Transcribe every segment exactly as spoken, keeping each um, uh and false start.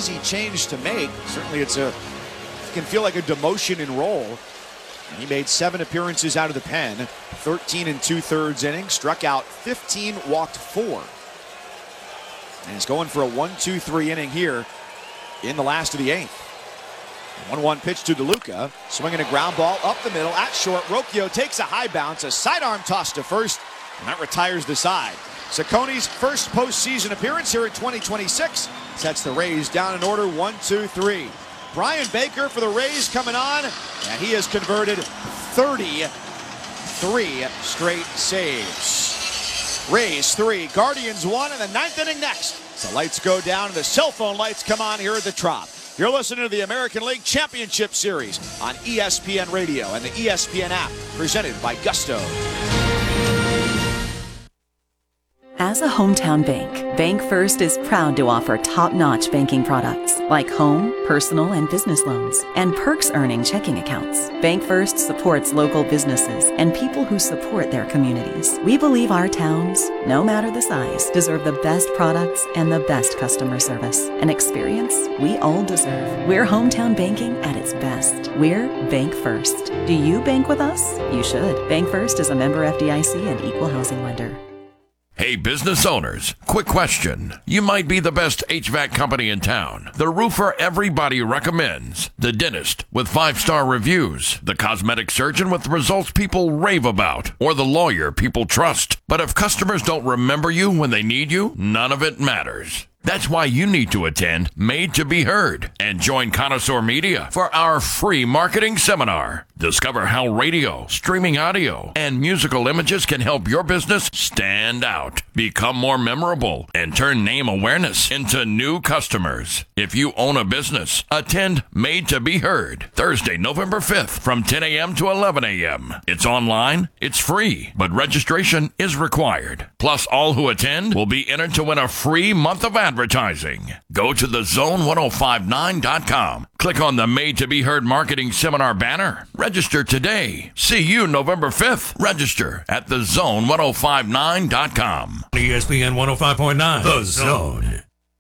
easy change to make. Certainly it's a, it can feel like a demotion in role. And he made seven appearances out of the pen, thirteen and two-thirds innings, struck out fifteen, walked four. And he's going for a one two three inning here in the last of the eighth. one one pitch to DeLuca, swinging a ground ball up the middle at short. Rocchio takes a high bounce, a sidearm toss to first, and that retires the side. Cecconi's first postseason appearance here in twenty twenty-six sets the Rays down in order one two three. Brian Baker for the Rays coming on, and he has converted thirty-three straight saves. Rays three, Guardians one, and the ninth inning next. So lights go down, and the cell phone lights come on here at the Trop. You're listening to the American League Championship Series on E S P N Radio and the E S P N app, presented by Gusto. As a hometown bank, Bank First is proud to offer top-notch banking products like home, personal, and business loans, and perks-earning checking accounts. Bank First supports local businesses and people who support their communities. We believe our towns, no matter the size, deserve the best products and the best customer service. An experience we all deserve. We're hometown banking at its best. We're Bank First. Do you bank with us? You should. Bank First is a member F D I C and equal housing lender. Hey, business owners, quick question. You might be the best H V A C company in town, the roofer everybody recommends, the dentist with five-star reviews, the cosmetic surgeon with results people rave about, or the lawyer people trust. But if customers don't remember you when they need you, none of it matters. That's why you need to attend Made to Be Heard and join Connoisseur Media for our free marketing seminar. Discover how radio, streaming audio, and musical images can help your business stand out, become more memorable, and turn name awareness into new customers. If you own a business, attend Made to Be Heard Thursday, November fifth from ten a.m. to eleven a.m. It's online, it's free, but registration is required. Plus, all who attend will be entered to win a free month of advertising. Advertising. Go to the zone ten fifty-nine dot com. Click on the Made to Be Heard Marketing Seminar banner. Register today. See you November fifth. Register at the zone ten fifty-nine dot com. E S P N one oh five point nine. The Zone.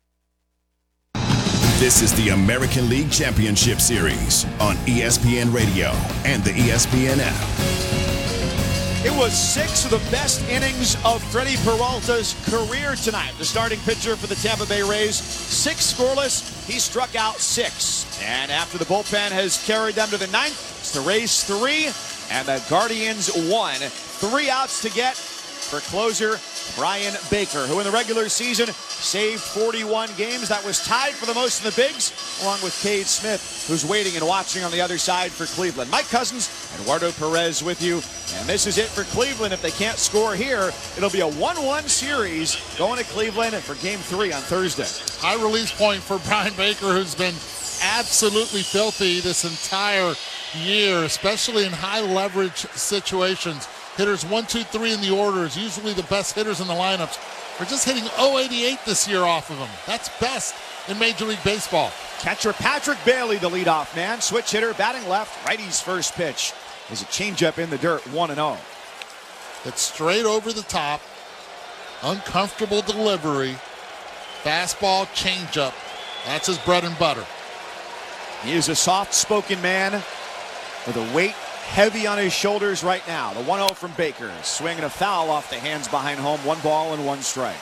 This is the American League Championship Series on E S P N Radio and the E S P N app. It was six of the best innings of Freddie Peralta's career tonight. The starting pitcher for the Tampa Bay Rays, six scoreless. He struck out six. And after the bullpen has carried them to the ninth, it's the Rays three and the Guardians one. Three outs to get for closer Brian Baker, who in the regular season saved forty-one games. That was tied for the most in the bigs, along with Cade Smith, who's waiting and watching on the other side for Cleveland. Mike Cousins, Eduardo Perez with you. And this is it for Cleveland. If they can't score here, it'll be a one one series going to Cleveland for game three on Thursday. High release point for Brian Baker, who's been absolutely filthy this entire year, especially in high leverage situations. Hitters one, two, three in the orders, usually the best hitters in the lineups, are just hitting oh eighty-eight this year off of him. That's best in Major League Baseball. Catcher Patrick Bailey, the leadoff man. Switch hitter, batting left. Righty's first pitch is a changeup in the dirt, one and oh. It's straight over the top, uncomfortable delivery, fastball, changeup. That's his bread and butter. He is a soft-spoken man with a weight heavy on his shoulders right now. The one oh from Baker, swinging a foul off the hands behind home. One ball and one strike.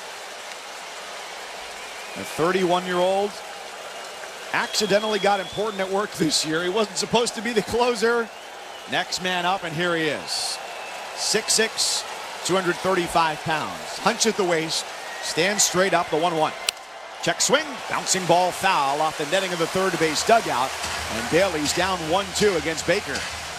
The thirty-one-year-old accidentally got important at work this year. He wasn't supposed to be the closer. Next man up, and here he is. six six, two hundred thirty-five pounds. Hunch at the waist, stands straight up, the one one. Check swing, bouncing ball foul off the netting of the third base dugout. And Bailey's down one two against Baker.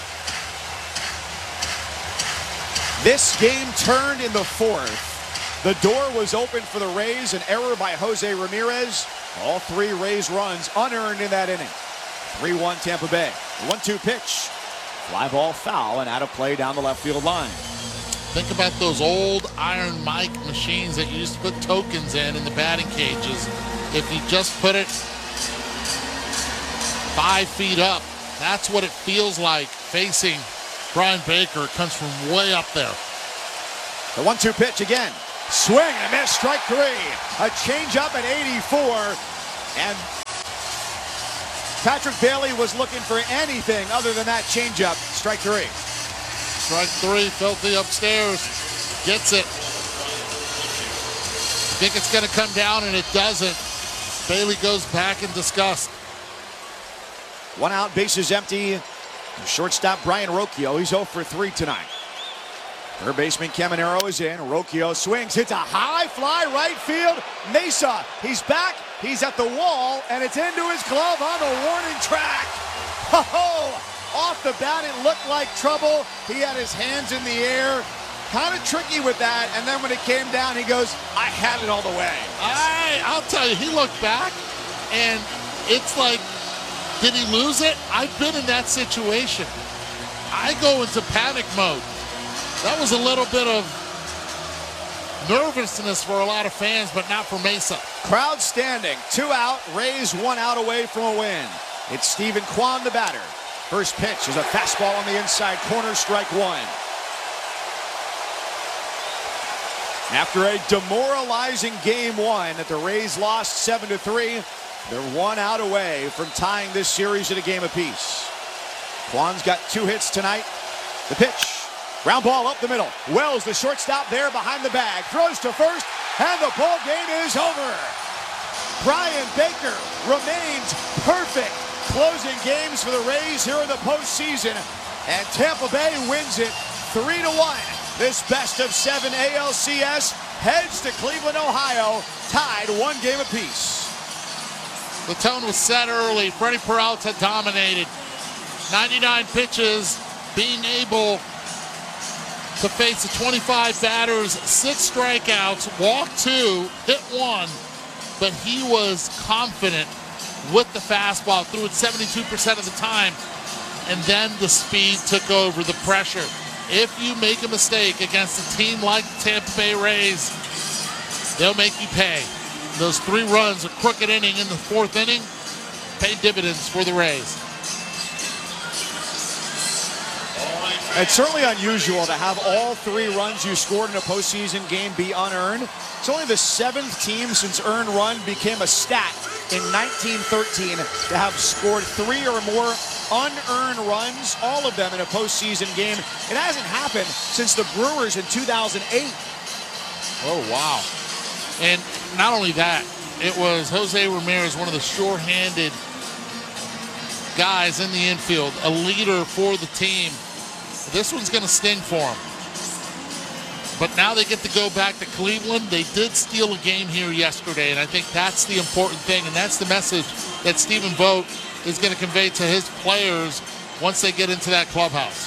This game turned in the fourth. The door was open for the Rays, an error by Jose Ramirez. All three Rays runs unearned in that inning. three one Tampa Bay. one two pitch. Fly ball foul and out of play down the left field line. Think about those old Iron Mike machines that you used to put tokens in in the batting cages. If you just put it five feet up, that's what it feels like facing Brian Baker. It comes from way up there. The one two pitch again. Swing and a miss, strike three. A changeup at eighty-four. And Patrick Bailey was looking for anything other than that changeup. Strike three. Strike three, Filthy upstairs. Gets it. Think it's going to come down, and it doesn't. Bailey goes back in disgust. One out, bases empty. Shortstop Brian Rocchio, he's oh for three tonight. Third baseman Caminero is in. Rocchio swings, hits a high fly right field. Mesa, he's back, he's at the wall, and it's into his glove on the warning track. Ho-ho! Off the bat, it looked like trouble. He had his hands in the air. Kind of tricky with that, and then when it came down, he goes, I had it all the way. I, I'll tell you, he looked back, and it's like, did he lose it? I've been in that situation. I go into panic mode. That was a little bit of nervousness for a lot of fans, but not for Mesa. Crowd standing, two out, Rays one out away from a win. It's Stephen Kwan, the batter. First pitch is a fastball on the inside corner, strike one. After a demoralizing game one that the Rays lost seven to three, they're one out away from tying this series at a game apiece. Kwan's got two hits tonight. The pitch. Ground ball up the middle. Wells, the shortstop, there behind the bag. Throws to first, and the ball game is over. Brian Baker remains perfect, closing games for the Rays here in the postseason. And Tampa Bay wins it three to one. This best of seven A L C S heads to Cleveland, Ohio, tied one game apiece. The tone was set early. Freddie Peralta dominated. ninety-nine pitches, being able to face the twenty-five batters, six strikeouts, walked two, hit one, but he was confident with the fastball, threw it seventy-two percent of the time, and then the speed took over, the pressure. If you make a mistake against a team like the Tampa Bay Rays, they'll make you pay. Those three runs, a crooked inning in the fourth inning, paid dividends for the Rays. It's certainly unusual to have all three runs you scored in a postseason game be unearned. It's only the seventh team since earned run became a stat in nineteen thirteen to have scored three or more unearned runs, all of them in a postseason game. It hasn't happened since the Brewers in two thousand eight. Oh, wow. And not only that, it was Jose Ramirez, one of the short-handed guys in the infield, a leader for the team. This one's going to sting for him. But now they get to go back to Cleveland. They did steal a game here yesterday, and I think that's the important thing, and that's the message that Stephen Vogt is going to convey to his players once they get into that clubhouse.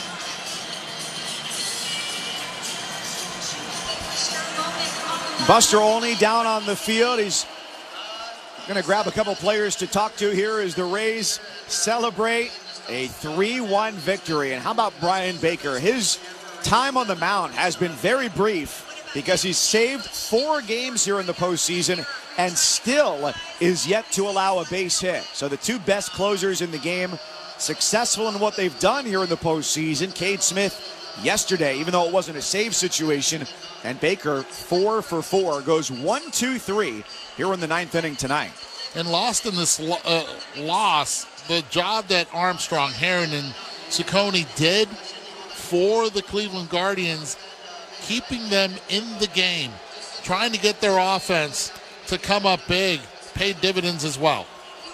Buster Olney down on the field. He's going to grab a couple players to talk to here as the Rays celebrate a three one victory. And how about Brian Baker? His time on the mound has been very brief because he's saved four games here in the postseason and still is yet to allow a base hit. So the two best closers in the game, successful in what they've done here in the postseason. Cade Smith yesterday, even though it wasn't a save situation, and Baker four for four, goes one, two, three here in the ninth inning tonight. And lost in this uh, loss, the job that Armstrong, Heron, and Ciccone did for the Cleveland Guardians, keeping them in the game, trying to get their offense to come up big, paid dividends as well.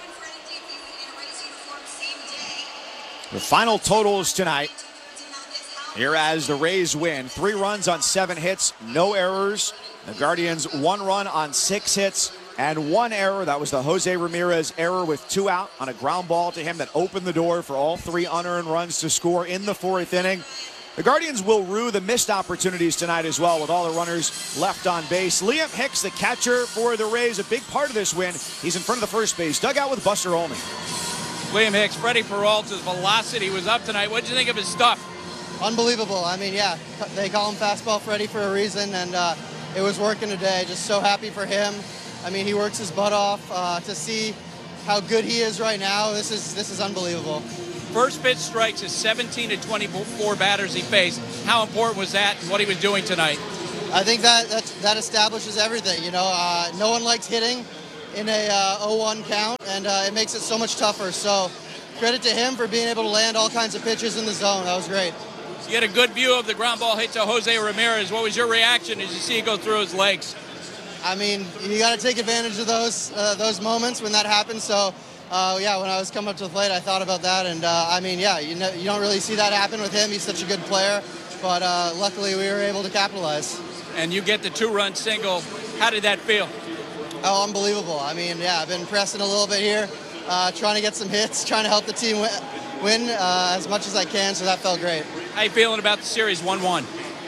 The final totals tonight, here as the Rays win. Three runs on seven hits, no errors. The Guardians one run on six hits and one error. That was the Jose Ramirez error with two out on a ground ball to him that opened the door for all three unearned runs to score in the fourth inning. The Guardians will rue the missed opportunities tonight as well with all the runners left on base. Liam Hicks, the catcher for the Rays, a big part of this win. He's in front of the first base dugout with Buster Olney. Liam Hicks, Freddie Peralta's velocity was up tonight. What did you think of his stuff? Unbelievable. I mean, yeah, they call him Fastball Freddie for a reason, and uh, it was working today. Just so happy for him. I mean, he works his butt off. Uh, to see how good he is right now, this is this is unbelievable. First pitch strikes his seventeen to twenty-four batters he faced. How important was that and what he was doing tonight? I think that that, that establishes everything. You know, uh, no one likes hitting in a uh, oh one count, and uh, it makes it so much tougher. So credit to him for being able to land all kinds of pitches in the zone. That was great. You had a good view of the ground ball hit to Jose Ramirez. What was your reaction as you see it go through his legs? I mean, you got to take advantage of those uh, those moments when that happens. So, uh, yeah, when I was coming up to the plate, I thought about that. And, uh, I mean, yeah, you know, you don't really see that happen with him. He's such a good player. But uh, luckily, we were able to capitalize. And you get the two-run single. How did that feel? Oh, unbelievable. I mean, yeah, I've been pressing a little bit here, uh, trying to get some hits, trying to help the team win, win uh, as much as I can, so that felt great. How you feeling about the series, one one?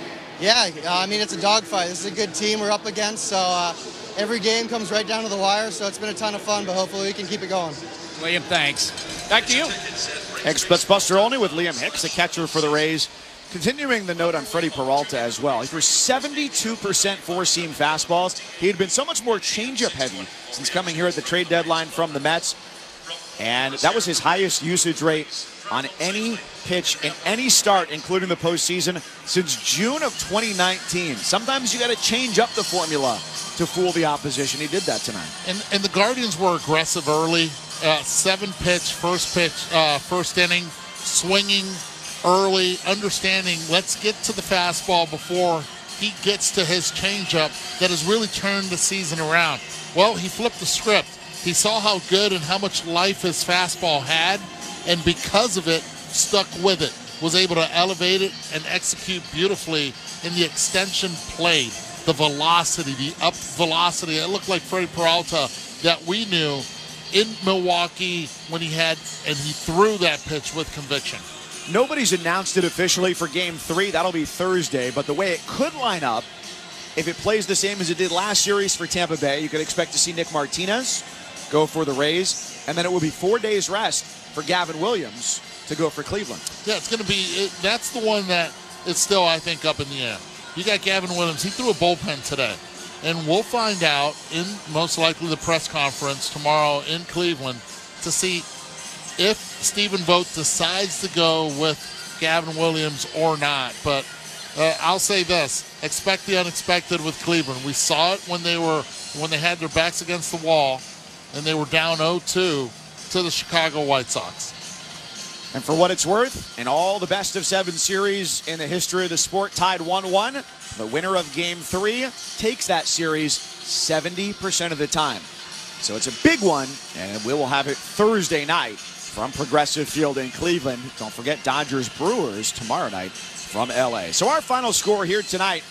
Yeah, I mean, it's a dogfight. This is a good team we're up against, so uh, every game comes right down to the wire, so it's been a ton of fun, but hopefully we can keep it going. Liam, thanks. Back to you. Express Buster Olney with Liam Hicks, the catcher for the Rays. Continuing the note on Freddie Peralta as well. He threw seventy-two percent four-seam fastballs. He had been so much more changeup heavy since coming here at the trade deadline from the Mets. And that was his highest usage rate on any pitch in any start, including the postseason, since June of twenty nineteen. Sometimes you got to change up the formula to fool the opposition. He did that tonight. And, and the Guardians were aggressive early. Uh, seven pitch, first pitch, uh, first inning, swinging early, understanding, let's get to the fastball before he gets to his changeup that has really turned the season around. Well, he flipped the script. He saw how good and how much life his fastball had, and because of it, stuck with it, was able to elevate it and execute beautifully in the extension played, the velocity, the up velocity. It looked like Freddie Peralta that we knew in Milwaukee when he had, and he threw that pitch with conviction. Nobody's announced it officially for Game three. That'll be Thursday. But the way it could line up, if it plays the same as it did last series for Tampa Bay, you could expect to see Nick Martinez go for the Rays. And then it will be four days rest for Gavin Williams to go for Cleveland. Yeah, it's going to be, it, that's the one that is still, I think, up in the air. You got Gavin Williams. He threw a bullpen today. And we'll find out in most likely the press conference tomorrow in Cleveland to see if Stephen Vogt decides to go with Gavin Williams or not. But uh, I'll say this, expect the unexpected with Cleveland. We saw it when they were when they had their backs against the wall and they were down oh two to the Chicago White Sox. And for what it's worth, in all the best of seven series in the history of the sport, tied one one, the winner of Game three takes that series seventy percent of the time. So it's a big one, and we will have it Thursday night from Progressive Field in Cleveland. Don't forget Dodgers Brewers tomorrow night from L A. So our final score here tonight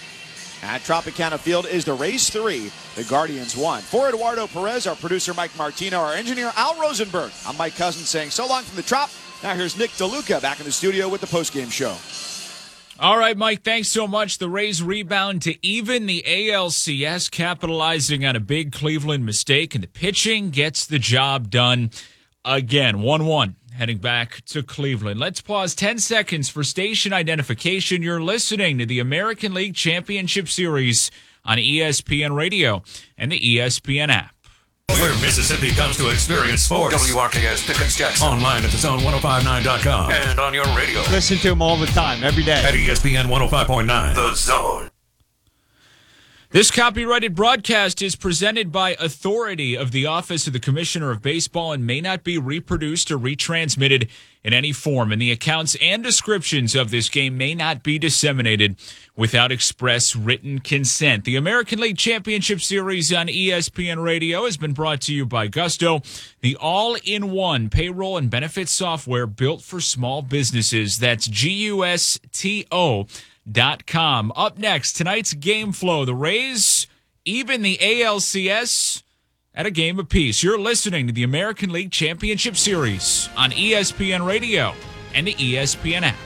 at Tropicana Field is the Rays three, the Guardians one. For Eduardo Perez, our producer Mike Martino, our engineer Al Rosenberg, I'm Mike Cousins saying so long from the Trop. Now here's Nick DeLuca back in the studio with the postgame show. All right, Mike, thanks so much. The Rays rebound to even the A L C S, capitalizing on a big Cleveland mistake, and the pitching gets the job done again. one one, heading back to Cleveland. Let's pause ten seconds for station identification. You're listening to the American League Championship Series on E S P N Radio and the E S P N app. Where Mississippi comes to experience sports. W R K S Pickens Jackson. Online at the zone ten fifty-nine dot com. And on your radio. Listen to him all the time, every day. At E S P N one oh five point nine. The Zone. This copyrighted broadcast is presented by authority of the Office of the Commissioner of Baseball and may not be reproduced or retransmitted in any form. And the accounts and descriptions of this game may not be disseminated without express written consent. The American League Championship Series on E S P N Radio has been brought to you by Gusto, the all-in-one payroll and benefits software built for small businesses. That's G U S T O dot com. Up next, tonight's game flow. The Rays, even the A L C S, at a game apiece. You're listening to the American League Championship Series on E S P N Radio and the E S P N app.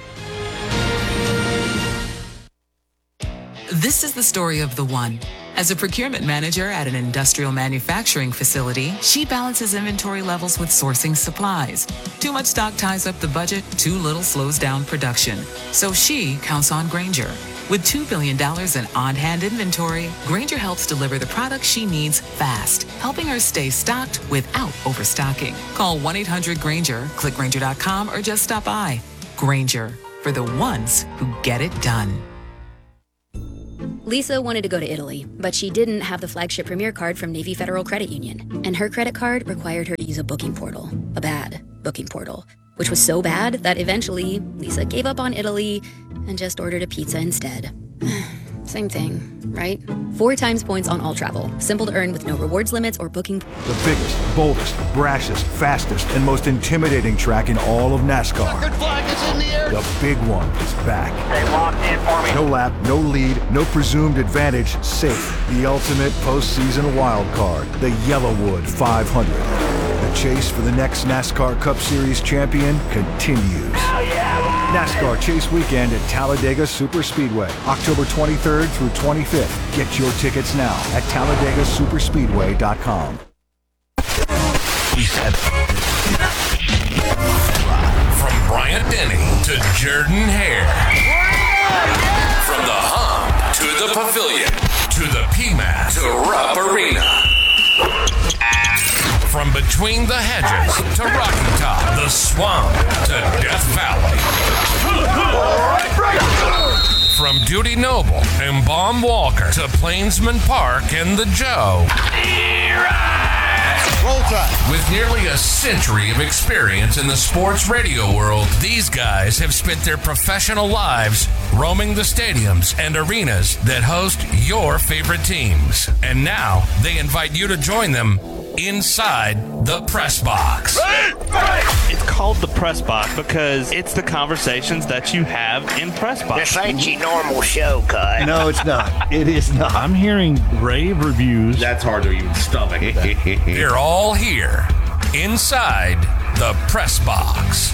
This is the story of the one. As a procurement manager at an industrial manufacturing facility, she balances inventory levels with sourcing supplies. Too much stock ties up the budget, too little slows down production. So she counts on Grainger. With two billion dollars in on-hand inventory, Grainger helps deliver the products she needs fast, helping her stay stocked without overstocking. Call one eight hundred Grainger, click Grainger dot com, or just stop by. Grainger, for the ones who get it done. Lisa wanted to go to Italy, but she didn't have the flagship Premier card from Navy Federal Credit Union, and her credit card required her to use a booking portal, a bad booking portal, which was so bad that eventually Lisa gave up on Italy and just ordered a pizza instead. Same thing, right? Four times points on all travel. Simple to earn with no rewards limits or booking. The biggest, boldest, brashest, fastest, and most intimidating track in all of NASCAR. Checkered flag is in the air. The big one is back. Stay locked in for me. No lap, no lead, no presumed advantage. Safe. The ultimate postseason wild card. The Yellowwood five hundred. The chase for the next NASCAR Cup Series champion continues. Oh, yeah. NASCAR Chase Weekend at Talladega Superspeedway, October twenty-third through twenty-fifth. Get your tickets now at Talladega Superspeedway dot com. From Bryant Denny to Jordan Hare. From the Hump to the Pavilion to the P M A C to Rupp Arena. From between the hedges to Rocky Top, the Swamp to Death Valley. From Duty Noble and Baum Walker to Plainsman Park and the Joe. Roll Tide. With nearly a century of experience in the sports radio world, these guys have spent their professional lives roaming the stadiums and arenas that host your favorite teams. And now they invite you to join them inside the press box. It's called the press box because it's the conversations that you have in press box. This ain't your normal show, Cut. No, it's not. It is not. I'm hearing rave reviews. That's hard to even stomach. They're all here inside the press box.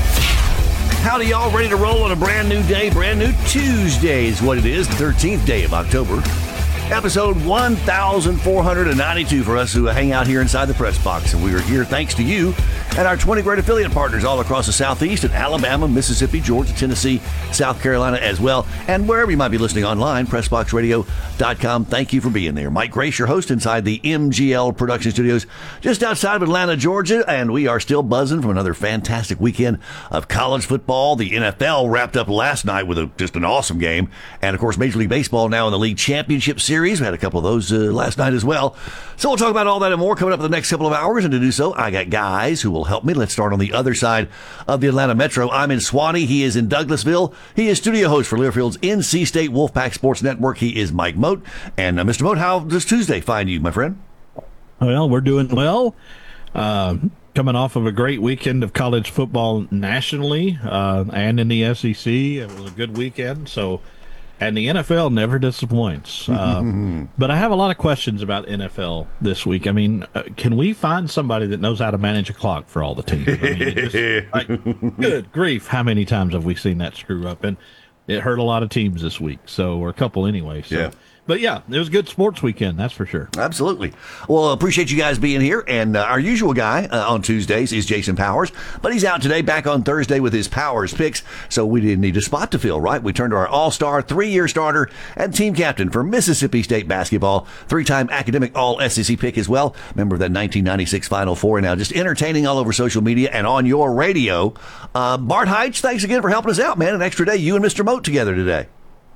Howdy, y'all. Ready to roll on a brand new day? Brand new Tuesday is what it is. The thirteenth day of October. Episode one thousand four hundred ninety-two for us who hang out here inside the press box. And we are here thanks to you and our twenty great affiliate partners all across the Southeast and Alabama, Mississippi, Georgia, Tennessee, South Carolina as well. And wherever you might be listening online, press box radio dot com. Thank you for being there. Mike Grace, your host inside the M G L Production Studios just outside of Atlanta, Georgia. And we are still buzzing from another fantastic weekend of college football. The N F L wrapped up last night with a, just an awesome game. And, of course, Major League Baseball now in the League Championship Series. We had a couple of those uh, last night as well. So we'll talk about all that and more coming up in the next couple of hours. And to do so, I got guys who will help me. Let's start on the other side of the Atlanta Metro. I'm in Swanee. He is in Douglasville. He is studio host for Learfield's N C State Wolfpack Sports Network. He is Mike Moat. And uh, Mister Moat, how does Tuesday find you, my friend? Well, we're doing well. Uh, coming off of a great weekend of college football nationally uh, and in the S E C. It was a good weekend. So, and the N F L never disappoints. Uh, but I have a lot of questions about N F L this week. I mean, uh, can we find somebody that knows how to manage a clock for all the teams? I mean, it just, like, good grief, how many times have we seen that screw up? And it hurt a lot of teams this week, so or a couple anyway. So. Yeah. But, yeah, it was a good sports weekend, that's for sure. Absolutely. Well, appreciate you guys being here. And uh, our usual guy uh, on Tuesdays is Jason Powers. But he's out today, back on Thursday with his Powers picks. So we didn't need a spot to fill, right? We turned to our all-star, three-year starter, and team captain for Mississippi State basketball. Three-time academic all-S E C pick as well. Member of that nineteen ninety-six Final Four. And now just entertaining all over social media and on your radio. Uh, Bart Heitch, thanks again for helping us out, man. An extra day, you and Mister Moat together today.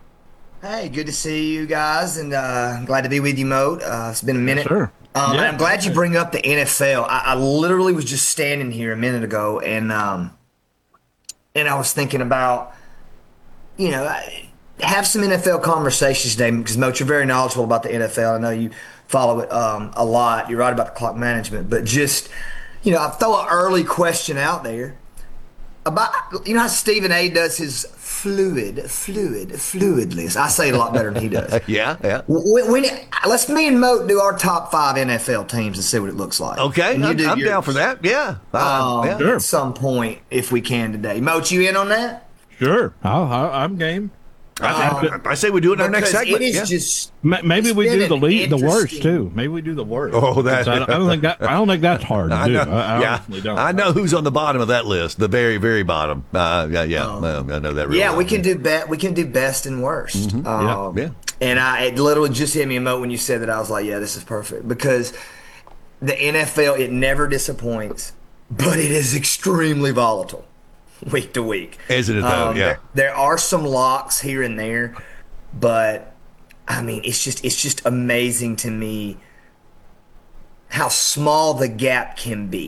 Hey, good to see you guys, and uh, glad to be with you, Moat. Uh, it's been a minute. Sure. Um, yeah. I'm glad you bring up the N F L. I, I literally was just standing here a minute ago, and um, and I was thinking about, you know, have some N F L conversations today because, Moat, you're very knowledgeable about the N F L. I know you follow it um, a lot. You're right about the clock management, but just, you know, I throw an early question out there about, you know how Stephen A. does his fluid, fluid, fluid list. I say it a lot better than he does. yeah, yeah. When, when it, let's me and Moat do our top five N F L teams and see what it looks like. Okay, I'm, I'm down for that. Yeah. Uh, um, yeah. Sure. At some point, if we can today. Moat, you in on that? Sure. I'll, I'll, I'm game. I, I say we do it in our next segment. It is yeah. just maybe we do the lead, the worst too. Maybe we do the worst. Oh, that I don't, I don't think that I don't think that's hard to I do. know, I, I yeah, honestly don't. I know who's on the bottom of that list. The very, very bottom. Uh, yeah, yeah. Um, well, I know that. Really yeah, well. we can do be- We can do best and worst. Mm-hmm. Um, yeah, yeah. And I it literally just hit me a Moat when you said that. I was like, yeah, this is perfect because the N F L, it never disappoints, but it is extremely volatile week to week. Isn't it though? Um, yeah. There, there are some locks here and there. But I mean, it's just it's just amazing to me how small the gap can be.